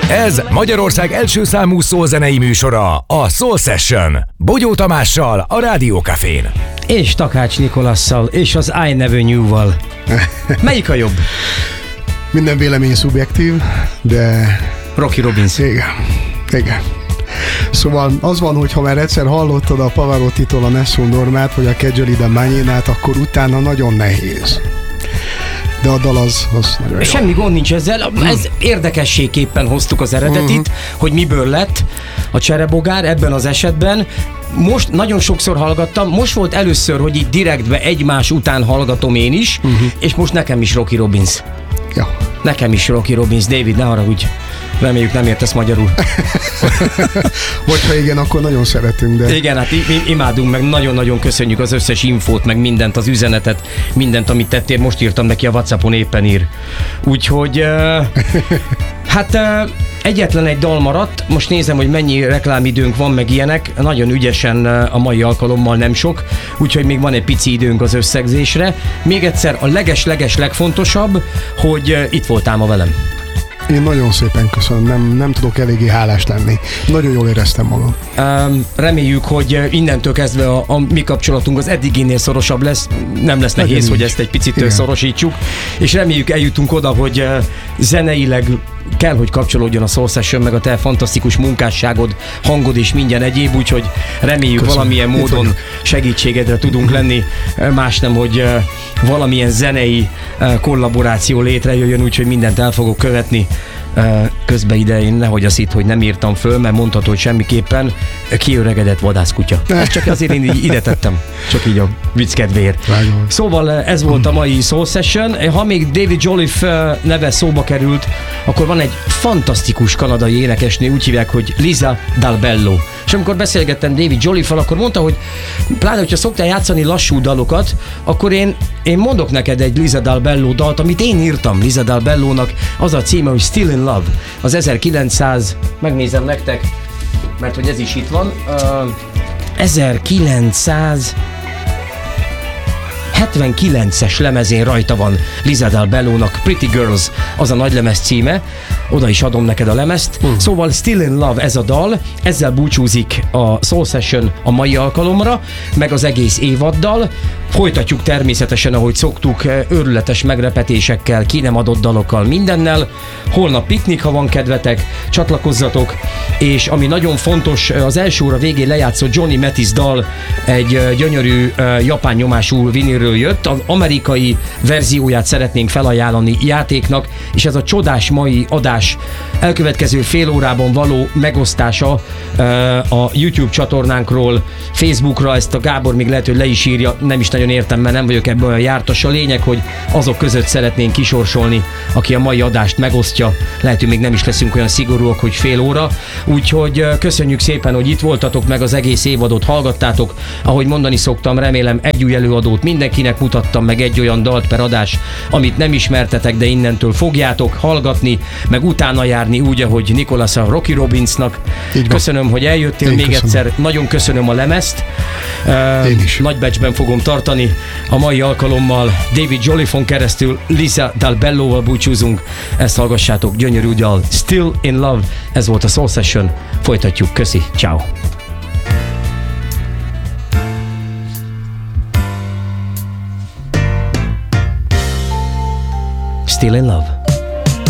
Ez Magyarország első számú szólzenei műsora, a Soul Session. Bogyó Tamással, a Rádió Cafén. És Takács Nikolasszal, és az I Never Knew-val. Melyik a jobb? Minden vélemény szubjektív, de... Rocky Robbins. Igen. Szóval az van, hogy ha már egyszer hallottad a Pavarottitól a Nessun Dormát, vagy a Caggioli da Magnínát, akkor utána nagyon nehéz. De a dal az nagyon jó. Semmi gond nincs ezzel. Ez érdekességképpen hoztuk az eredetit, hogy miből lett a cserebogár ebben az esetben. Most nagyon sokszor hallgattam, most volt először, hogy így direktbe egymás után hallgatom én is, és most nekem is Rocky Robbins. Ja. Nekem is Rocky Robbins. David, ne haragudj. Reméljük nem értesz magyarul. Hogyha igen, akkor nagyon szeretünk, de... Igen, hát imádunk, meg nagyon-nagyon köszönjük az összes infót, meg mindent, az üzenetet, mindent, amit tettél. Most írtam neki a WhatsAppon, éppen ír. Úgyhogy, egyetlen egy dal maradt. Most nézem, hogy mennyi reklámidőnk van, meg ilyenek. Nagyon ügyesen a mai alkalommal nem sok, úgyhogy még van egy pici időnk az összegzésre. Még egyszer a leges legfontosabb, hogy itt voltál ma velem. Én nagyon szépen köszönöm, nem tudok eléggé hálás lenni. Nagyon jól éreztem magam. Reméljük, hogy innentől kezdve a mi kapcsolatunk az eddiginél szorosabb lesz. Nem lesz nehéz, hogy ezt egy picit szorosítsuk. És reméljük eljutunk oda, hogy zeneileg kell, hogy kapcsolódjon a Soul Session, meg a te fantasztikus munkásságod, hangod és minden egyéb, úgyhogy reméljük valamilyen módon segítségedre tudunk lenni. Más nem, hogy valamilyen zenei kollaboráció létrejöjjön, úgyhogy mindent el fogok követni. Közben ide én nehogy azt itt, hogy nem írtam föl, mert mondhatod, hogy semmiképpen kiöregedett vadászkutya. Ezt csak azért én ide tettem, csak így a vicc kedvéért. Szóval ez volt a mai Soul Session. Ha még David Jolliffe neve szóba került, akkor van egy fantasztikus kanadai énekesnő, úgy hívják, hogy Lisa Dalbello. És amikor beszélgettem David Jolliffal, akkor mondta, hogy pláne, hogyha szoktál játszani lassú dalokat, akkor én mondok neked egy Lisa Dalbello dalt, amit én írtam Lisa Dalbellónak. Az a címe, hogy Still in Love. Az 1900, megnézem nektek, mert hogy ez is itt van, 1979-es lemezén rajta van Lisa Dalbellónak Pretty Girls, az a nagylemez címe, oda is adom neked a lemezt. Szóval Still in Love ez a dal, ezzel búcsúzik a Soul Session a mai alkalomra, meg az egész évaddal. Folytatjuk természetesen, ahogy szoktuk, őrületes meglepetésekkel, ki nem adott dalokkal, mindennel. Holnap piknik, ha van kedvetek, csatlakozzatok, és ami nagyon fontos, az első óra végén lejátszott Johnny Mathis dal egy gyönyörű japán nyomású vinilről jött. Az amerikai verzióját szeretnénk felajánlani játéknak, és ez a csodás mai adás elkövetkező fél órában való megosztása a YouTube csatornánkról, Facebookra, ezt a Gábor még lehet, hogy le is írja, nem is nagyon értem, mert nem vagyok ebből a jártas. A lényeg, hogy azok között szeretnénk kisorsolni, aki a mai adást megosztja. Lehet, hogy még nem is leszünk olyan szigorúak, hogy fél óra. Úgyhogy köszönjük szépen, hogy itt voltatok, meg az egész évadot hallgattátok. Ahogy mondani szoktam, remélem egy új előadót mindenkinek mutattam, meg egy olyan dalt per adás, amit nem ismertetek, de innentől fogjátok hallgatni, meg utána járni úgy, ahogy Nikolasz a Rocky Robbinsnak. Köszönöm, hogy eljöttél. Még egyszer nagyon köszönöm a lemezt. Én is. Nagybecsben fogom tartani. A mai alkalommal David Jolliffon keresztül Lisa Dalbellóval búcsúzunk. Ezt hallgassátok, gyönyörű dal, Still in Love. Ez volt a Soul Session. Folytatjuk. Köszi. Ciao. Still in Love.